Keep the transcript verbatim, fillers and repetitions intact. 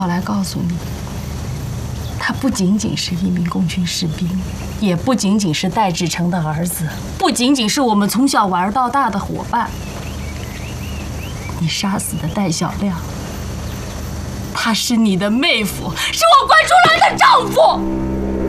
我来告诉你，他不仅仅是一名共军士兵，也不仅仅是戴志成的儿子，不仅仅是我们从小玩到大的伙伴。你杀死的戴小亮，她是你的妹夫，是我惯出来的丈夫。